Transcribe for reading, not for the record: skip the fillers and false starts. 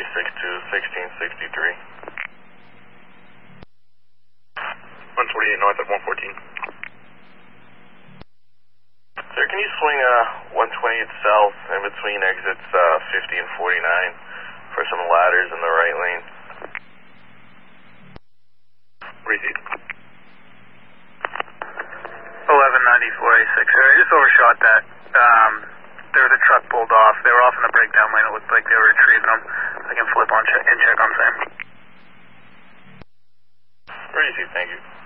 1663. 148 north at 114. Sir, can you swing 128 south in between exits 50 and 49 for some ladders in the right lane? Repeat. 1194A6, sir. I just overshot that. There was a truck pulled off. They were off in the breakdown lane. It looked like they were retrieving them. I can flip on check and check on same. Easy, thank you.